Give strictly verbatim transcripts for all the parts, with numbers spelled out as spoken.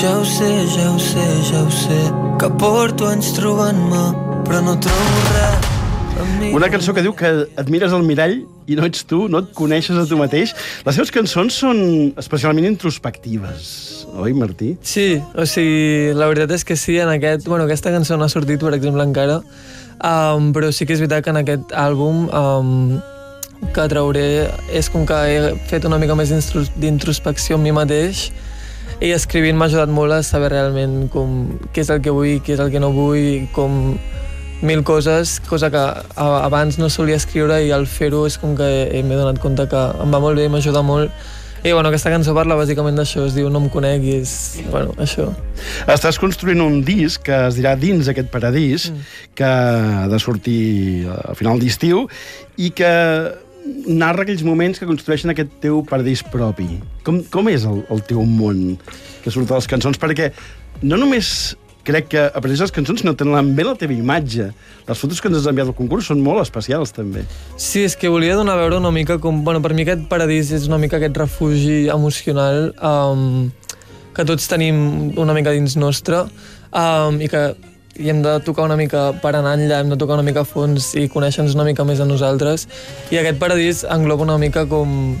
Ja ho sé, ja ho sé, ja ho sé, que porto anys trobant-me, però no trobo res. Una cançó que diu que et mires al mirall i no ets tu, no et coneixes a tu mateix. Les seves cançons són especialment introspectives, oi, Martí? Sí, o sigui, la veritat és que sí, en aquest... Bueno, aquesta cançó no ha sortit, per exemple, encara, um, però sí que és veritat que en aquest àlbum um, que trauré és com que he fet una mica més d'introspecció amb mi mateix i escrivint m'ha ajudat molt a saber realment com, què és el que vull, què és el que no vull, com mil coses, cosa que abans no solia escriure i al fer-ho és com que m'he donat compte que em va molt bé i m'ajuda molt. I bueno, aquesta cançó parla bàsicament d'això, es diu No em conec i és, bueno, això. Estàs construint un disc que es dirà Dins aquest paradís, mm. que ha de sortir a final d'estiu i que narra aquells moments que construeixen aquest teu paradís propi. Com, com és el, el teu món que surt a les cançons? Perquè no només crec que apareix les cançons, sinó tenen bé la teva imatge. Les fotos que ens has enviat al concurs són molt especials, també. Sí, és que volia donar a veure una mica com... Bueno, per mi aquest paradís és una mica aquest refugi emocional um, que tots tenim una mica dins nostre um, i que i hem de tocar una mica per anar enllà, hem de tocar una mica a fons i conèixer-nos una mica més a nosaltres. I aquest paradís engloba una mica com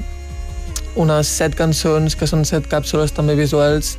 unes set cançons, que són set càpsules també visuals,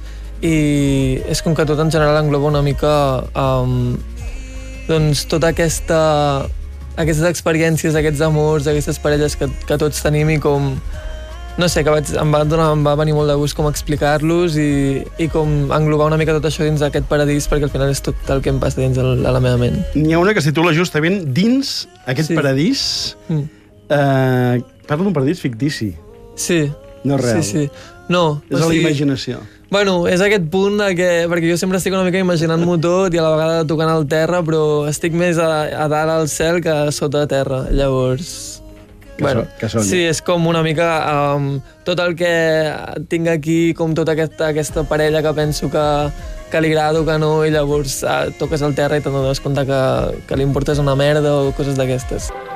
i és com que tot en general engloba una mica um, doncs tota aquesta aquestes experiències, aquests amors, aquestes parelles que, que tots tenim i com no sé, que vaig, em, va donar, em va venir molt de gust com explicar-los i, i com englobar una mica tot això dins d'aquest paradís, perquè al final és tot el que em passa dins el, a la meva ment. N'hi ha una que es titula justament Dins aquest sí. paradís. Mm. Eh, parla d'un paradís fictici. Sí. No és real. Sí, sí. No. És a la imaginació. Bueno, és aquest punt de que... Perquè jo sempre estic una mica imaginant-m'ho tot i a la vegada tocant al terra, però estic més a, a dalt al cel que sota terra. Llavors... Que bueno, so, que soni. Sí, és com una mica um, tot el que tinc aquí, com tota aquesta, aquesta parella que penso que, que li agrada o que no, i llavors uh, toques al terra i te'n dones compte que, que li importes una merda o coses d'aquestes.